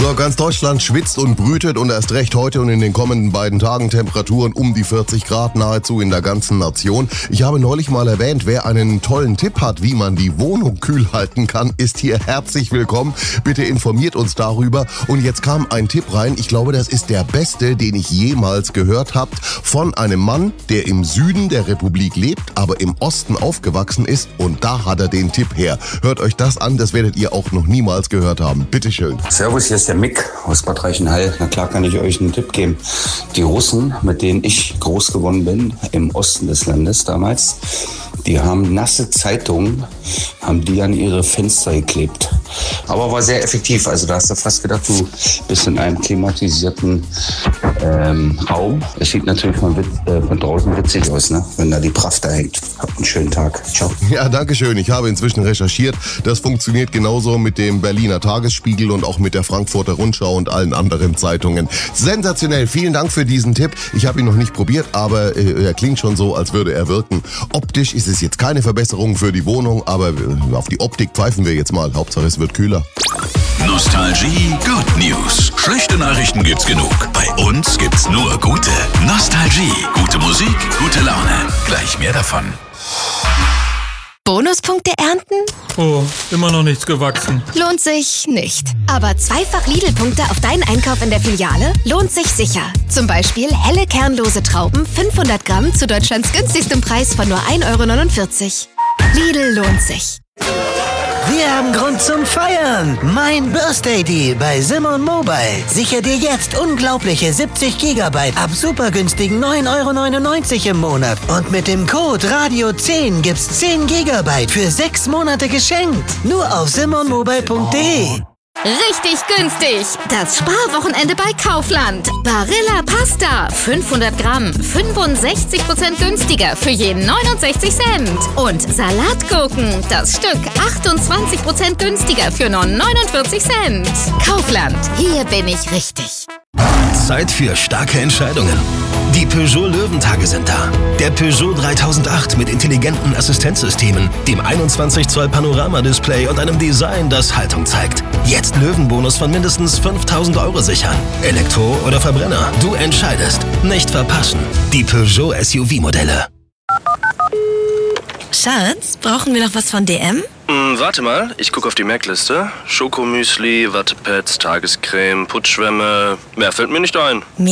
So, ganz Deutschland schwitzt und brütet und erst recht heute und in den kommenden beiden Tagen Temperaturen um die 40 Grad nahezu in der ganzen Nation. Ich habe neulich mal erwähnt, wer einen tollen Tipp hat, wie man die Wohnung kühl halten kann, ist hier herzlich willkommen. Bitte informiert uns darüber. Und jetzt kam ein Tipp rein, ich glaube, das ist der beste, den ich jemals gehört habe, von einem Mann, der im Süden der Republik lebt, aber im Osten aufgewachsen ist und da hat er den Tipp her. Hört euch das an, das werdet ihr auch noch niemals gehört haben. Bitteschön. Servus, hier ist der Mick aus Bad Reichenhall. Na klar kann ich euch einen Tipp geben. Die Russen, mit denen ich groß geworden bin, im Osten des Landes damals, die haben nasse Zeitungen, haben die an ihre Fenster geklebt. Aber war sehr effektiv. Also da hast du fast gedacht, du bist in einem klimatisierten Raum. Es sieht natürlich von draußen witzig aus, ne? Wenn da die Praft da hängt. Habt einen schönen Tag. Ciao. Ja, danke schön. Ich habe inzwischen recherchiert. Das funktioniert genauso mit dem Berliner Tagesspiegel und auch mit der Frankfurter Rundschau und allen anderen Zeitungen. Sensationell. Vielen Dank für diesen Tipp. Ich habe ihn noch nicht probiert, aber er klingt schon so, als würde er wirken. Optisch ist es jetzt keine Verbesserung für die Wohnung, aber auf die Optik pfeifen wir jetzt mal. Hauptsache es wird kühler. Nostalgie Good News. Schlechte Nachrichten gibt's genug. Bei uns gibt's nur gute. Nostalgie. Gute Musik, gute Laune. Gleich mehr davon. Bonuspunkte ernten? Oh, immer noch nichts gewachsen. Lohnt sich nicht. Aber zweifach Lidl-Punkte auf deinen Einkauf in der Filiale lohnt sich sicher. Zum Beispiel helle kernlose Trauben 500 Gramm zu Deutschlands günstigstem Preis von nur 1,49 €. Lidl lohnt sich. Wir haben Grund zum Feiern. Mein Birthday Deal bei Simon Mobile. Sichere dir jetzt unglaubliche 70 GB ab super günstigen 9,99 € im Monat. Und mit dem Code RADIO10 gibt's 10 GB für 6 Monate geschenkt. Nur auf simonmobile.de. Richtig günstig! Das Sparwochenende bei Kaufland. Barilla Pasta, 500 Gramm, 65% günstiger für je 69 Cent. Und Salatgurken, das Stück 28% günstiger für nur 49 Cent. Kaufland, hier bin ich richtig. Zeit für starke Entscheidungen. Die Peugeot Löwentage sind da. Der Peugeot 3008 mit intelligenten Assistenzsystemen, dem 21 Zoll Panoramadisplay und einem Design, das Haltung zeigt. Jetzt Löwenbonus von mindestens 5.000 € sichern. Elektro oder Verbrenner, du entscheidest. Nicht verpassen. Die Peugeot SUV-Modelle. Schatz, brauchen wir noch was von DM? Warte mal, ich gucke auf die Merkliste. Schokomüsli, Wattepads, Tagescreme, Putzschwämme. Mehr fällt mir nicht ein.